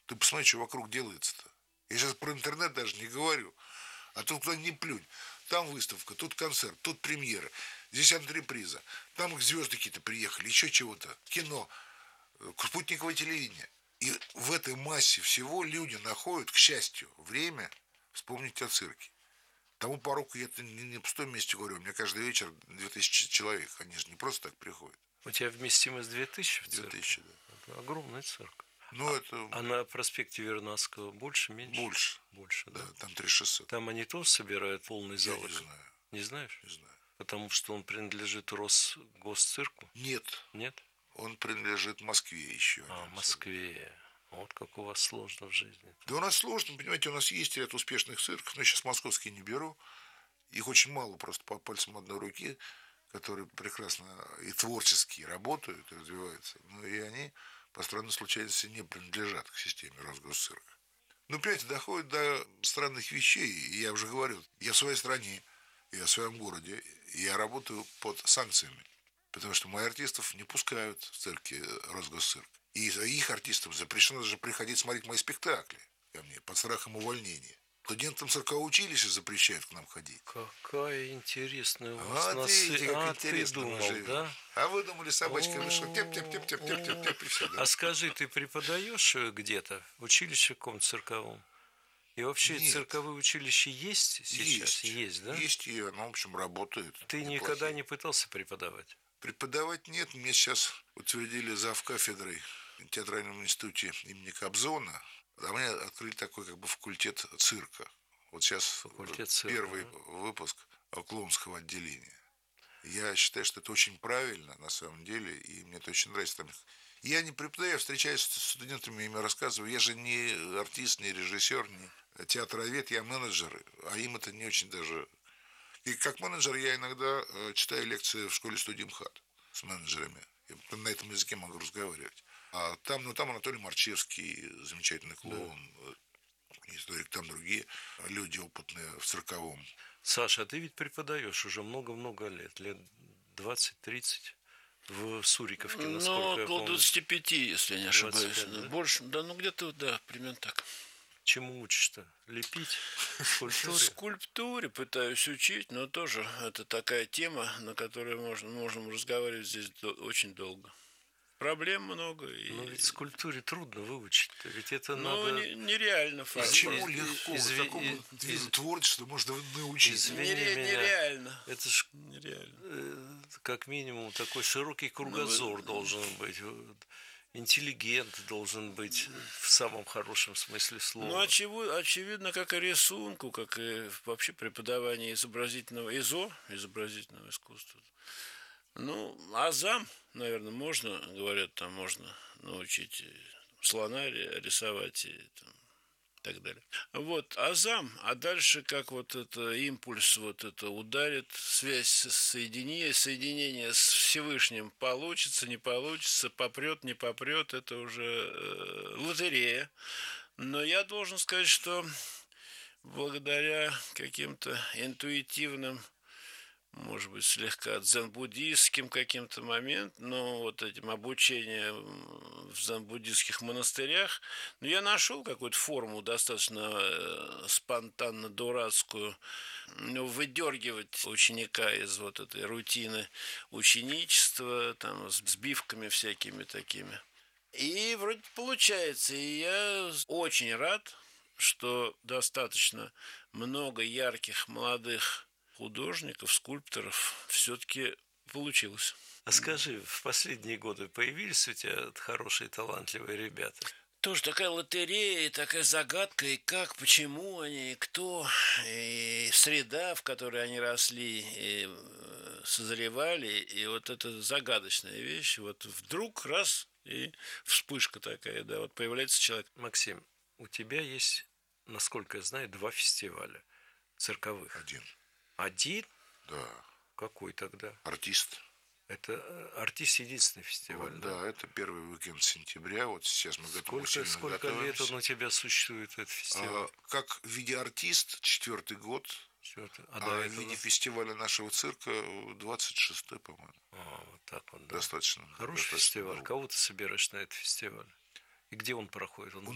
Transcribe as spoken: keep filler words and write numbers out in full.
Ты посмотри, что вокруг делается-то. Я сейчас про интернет даже не говорю. А тут куда ни плюнь. Там выставка, тут концерт, тут премьера. Здесь антреприза. Там звезды какие-то приехали, еще чего-то. Кино, спутниковое телевидение. И в этой массе всего люди находят, к счастью, время вспомнить о цирке. Тому пороку я это не, не в пустом месте говорю. У меня каждый вечер две тысячи человек. Они же не просто так приходят. У тебя вместимость две тысячи в цирке? две тысячи, да. Это огромный цирк. Ну, а, это... а на проспекте Вернадского больше, меньше? Больше. Больше, да. Да, там три тысячи шестьсот. Там они тоже собирают полный зал? Я не знаю. Не знаешь? Не знаю. Потому что он принадлежит Росгосцирку? Нет. Нет? Он принадлежит Москве еще. А, Москве. Вот как у вас сложно в жизни. Да у нас сложно, понимаете, у нас есть ряд успешных цирков, но я сейчас московские не беру. Их очень мало, просто по пальцам одной руки, которые прекрасно и творчески работают, и развиваются. Но и они, по странной случайности, не принадлежат к системе Росгосцирка. Ну, понимаете, доходит до странных вещей. И я уже говорю, я в своей стране, я в своем городе, я работаю под санкциями. Потому что моих артистов не пускают в цирке Росгосцирк. И их артистам запрещено даже приходить смотреть мои спектакли ко мне под страхом увольнения. Студентам циркового училища запрещают к нам ходить. Какая интересная у вас Вот нас... видите, как а, интересно ты мы думал, живем. да? А вы думали, собачка вышла, теп-теп-теп-теп-теп-теп, и все, да? А скажи, ты преподаешь где-то в училище каком-то цирковом? И вообще Нет. Цирковые училища есть сейчас? Есть. Есть, да? Есть, и оно, в общем, работает. Ты неплохие. никогда не пытался преподавать? Преподавать нет. Мне сейчас утвердили завкафедрой в театральном институте имени Кобзона. А мне открыли такой как бы факультет цирка. Вот сейчас Факультет цирка, первый да? выпуск клоунского отделения. Я считаю, что это очень правильно на самом деле, и мне это очень нравится. Там я не преподаю, я встречаюсь с студентами, им рассказываю. Я же не артист, не режиссер, не театровед, я менеджер, а им это не очень даже... И как менеджер я иногда читаю лекции в школе-студии МХАТ с менеджерами. Я на этом языке могу разговаривать. А там, ну, там Анатолий Марчевский, замечательный клоун, да. Историк, там другие люди опытные в цирковом. Саша, а ты ведь преподаешь уже много-много лет, лет двадцать-тридцать в Суриковке, насколько ну, я около помню. двадцати пяти, если я не ошибаюсь. двадцать пять, да? Больше, да, ну где-то, да, примерно так. Чему учишь-то? Лепить? Скульптуре? Скульптуре пытаюсь учить, но тоже это такая тема, на которой можно, можем разговаривать здесь до, очень долго. Проблем много. И... Но ведь скульптуре трудно выучить-то, ведь это ну, надо... Не, нереально. Факт. Почему легко? Изв... Такому из... виду творчества можно научиться. Извини меня. Нереально. Это ж нереально. Э, как минимум такой широкий кругозор ну, должен быть. Интеллигент должен быть в самом хорошем смысле слова. Ну, очевидно, очевидно, как и рисунку, как и вообще преподавание изобразительного ИЗО, изобразительного искусства. Ну, азам, наверное, можно, говорят, там можно научить слона рисовать и там, и так далее. Вот, азам, а дальше как вот это импульс вот это ударит, связь соединение, соединение с Всевышним получится, не получится, попрет, не попрет, это уже э, лотерея. Но я должен сказать, что благодаря каким-то интуитивным, может быть, слегка дзен-буддистским каким-то моментом, но вот этим обучением в дзен-буддистских монастырях, но я нашел какую-то форму достаточно спонтанно-дурацкую, ну, выдергивать ученика из вот этой рутины ученичества, там, с сбивками всякими такими. И вроде получается, и я очень рад, что достаточно много ярких молодых художников, скульпторов все-таки получилось. А скажи, в последние годы появились у тебя хорошие, талантливые ребята? Тоже такая лотерея, и такая загадка, и как, почему они, и кто, и среда, в которой они росли, и созревали, и вот это загадочная вещь, вот вдруг раз, и вспышка такая, да, вот появляется человек. Максим, у тебя есть, насколько я знаю, два фестиваля цирковых. Один. Один? Да. Какой тогда? Артист. Это артист единственный фестиваль, вот, да? Да, это первый уикенд сентября. Вот сейчас мы к этому Сколько, сколько лет он у тебя существует, этот фестиваль? А, как в виде артист четвертый год. Четвертый. А, а в виде фестиваля нашего цирка двадцать шестой, по-моему. А, вот так вот, да. Достаточно. Хороший достаточно фестиваль. долго. Кого ты собираешь на этот фестиваль? И где он проходит? Он, он